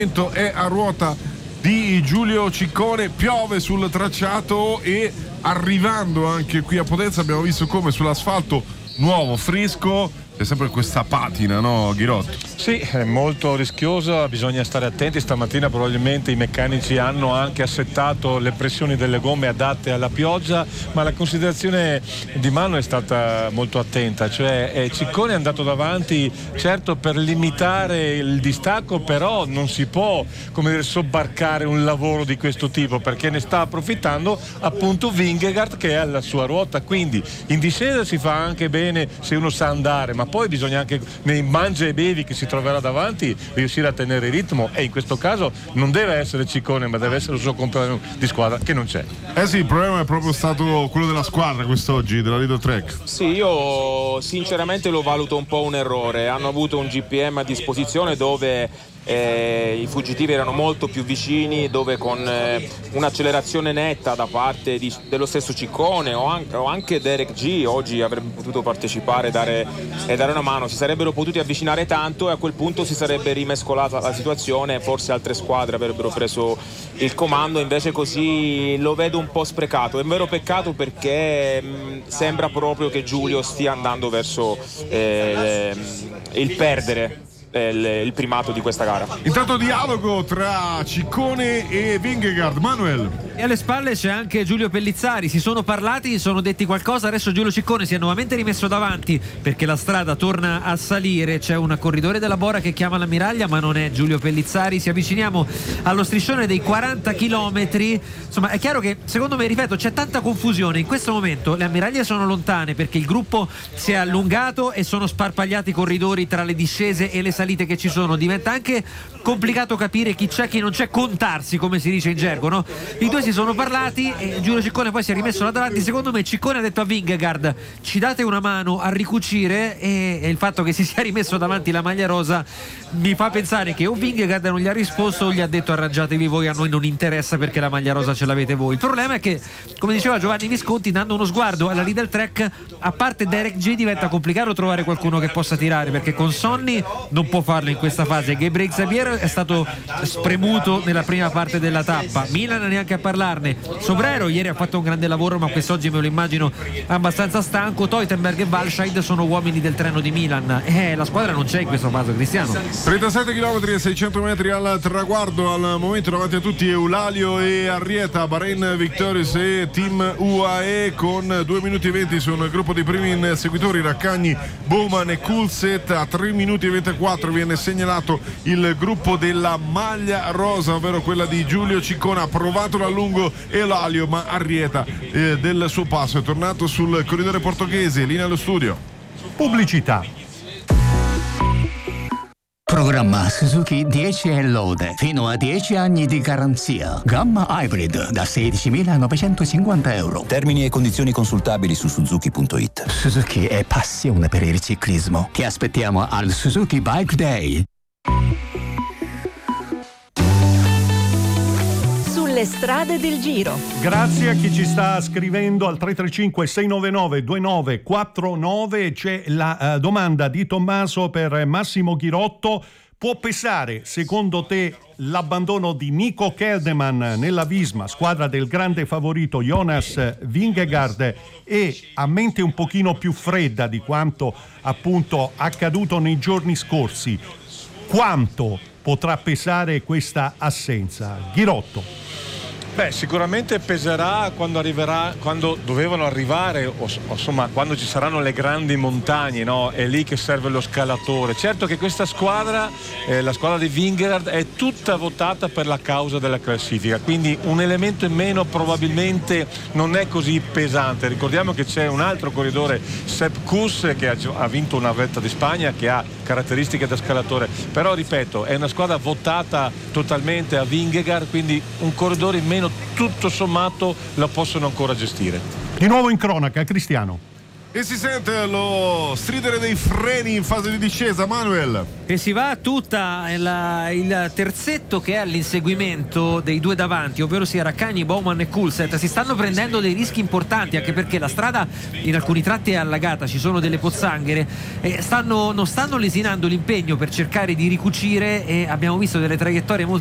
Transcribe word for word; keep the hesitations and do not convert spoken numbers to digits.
È a ruota di Giulio Ciccone, piove sul tracciato e arrivando anche qui a Potenza abbiamo visto come sull'asfalto nuovo, fresco, c'è sempre questa patina, no Ghirotto? Sì, è molto rischiosa, bisogna stare attenti. Stamattina probabilmente i meccanici hanno anche assettato le pressioni delle gomme adatte alla pioggia, ma la considerazione di Mano è stata molto attenta, cioè eh, Ciccone è andato davanti certo per limitare il distacco, però non si può, come dire, sobbarcare un lavoro di questo tipo, perché ne sta approfittando appunto Vingegaard che è alla sua ruota, quindi in discesa si fa anche bene se uno sa andare, ma poi bisogna anche nei mangia e bevi che si troverà davanti riuscire a tenere il ritmo, e in questo caso non deve essere Ciccone ma deve essere il suo compagno di squadra che non c'è. Eh sì, il problema è proprio stato quello della squadra quest'oggi, della Lido Trek. Sì, io sinceramente lo valuto un po' un errore. Hanno avuto un G P M a disposizione dove Eh, i fuggitivi erano molto più vicini, dove con eh, un'accelerazione netta da parte di, dello stesso Ciccone o anche, o anche Derek G oggi avrebbe potuto partecipare e dare, e dare una mano, si sarebbero potuti avvicinare tanto e a quel punto si sarebbe rimescolata la situazione, forse altre squadre avrebbero preso il comando, invece così lo vedo un po' sprecato. È un vero peccato perché mh, sembra proprio che Giulio stia andando verso eh, il perdere Il, il primato di questa gara. Intanto dialogo tra Ciccone e Vingegaard. Manuel. E alle spalle c'è anche Giulio Pellizzari, si sono parlati, sono detti qualcosa, adesso Giulio Ciccone si è nuovamente rimesso davanti perché la strada torna a salire, c'è un corridore della Bora che chiama l'ammiraglia ma non è Giulio Pellizzari. Si avviciniamo allo striscione dei quaranta chilometri, insomma è chiaro che secondo me, ripeto, c'è tanta confusione in questo momento, le ammiraglie sono lontane perché il gruppo si è allungato e sono sparpagliati i corridori tra le discese e le salite che ci sono, diventa anche complicato capire chi c'è, chi non c'è, contarsi come si dice in gergo, no? I due si sono parlati e Giulio Ciccone poi si è rimesso là davanti. Secondo me Ciccone ha detto a Vingegaard ci date una mano a ricucire, e, e il fatto che si sia rimesso davanti la maglia rosa mi fa pensare che o Vingegaard non gli ha risposto o gli ha detto arrangiatevi voi, a noi non interessa perché la maglia rosa ce l'avete voi. Il problema è che, come diceva Giovanni Visconti, dando uno sguardo alla Lidl Trek, a parte Derek G diventa complicato trovare qualcuno che possa tirare, perché con Sonny non può farlo in questa fase, Gebre Xavier è stato spremuto nella prima parte della tappa, Milan neanche a parlarne, Sobrero ieri ha fatto un grande lavoro ma quest'oggi me lo immagino abbastanza stanco, Teutenberg e Walscheid sono uomini del treno di Milan, eh, la squadra non c'è in questo caso. Cristiano. trentasette chilometri e seicento metri al traguardo, al momento davanti a tutti Eulalio e Arrieta, Bahrain Victorious e Team U A E con due minuti e venti sul gruppo di primi inseguitori, Raccagni, Bowman e Coulset. A tre minuti e ventiquattro viene segnalato il gruppo della maglia rosa, ovvero quella di Giulio Ciccone. Ha provato a lungo Eulalio ma Arrieta eh, del suo passo è tornato sul corridore portoghese. Linea allo studio. Pubblicità. Programma Suzuki dieci e lode, fino a dieci anni di garanzia. Gamma Hybrid da sedicimilanovecentocinquanta euro. Termini e condizioni consultabili su suzuki punto it. Suzuki è passione per il ciclismo. Ti aspettiamo al Suzuki Bike Day. Sulle strade del Giro. Grazie a chi ci sta scrivendo al tre tre cinque sei nove nove due nove quattro nove. C'è la uh, domanda di Tommaso per Massimo Ghirotto. Può pesare secondo te l'abbandono di Nico Kelderman nella Visma, squadra del grande favorito Jonas Vingegaard, e a mente un pochino più fredda di quanto appunto accaduto nei giorni scorsi, quanto potrà pesare questa assenza? Ghirotto. Beh, sicuramente peserà quando arriverà, quando dovevano arrivare, o, o insomma quando ci saranno le grandi montagne, no? È lì che serve lo scalatore. Certo che questa squadra, eh, la squadra di Vingegaard, è tutta votata per la causa della classifica, quindi un elemento in meno probabilmente non è così pesante. Ricordiamo che c'è un altro corridore, Sepp Kuss, che ha, ha vinto una Volta di Spagna, che ha caratteristiche da scalatore, però ripeto è una squadra votata totalmente a Vingegaard, quindi un corridore in meno tutto sommato la possono ancora gestire. Di nuovo in cronaca, Cristiano. E si sente lo stridere dei freni in fase di discesa, Manuel. E si va tutta la, il terzetto che è all'inseguimento dei due davanti, ovvero sia Raccagni, Bowman e Coulthard. Si stanno prendendo dei rischi importanti, anche perché la strada in alcuni tratti è allagata, ci sono delle pozzanghere e stanno, non stanno lesinando l'impegno per cercare di ricucire, e abbiamo visto delle traiettorie molto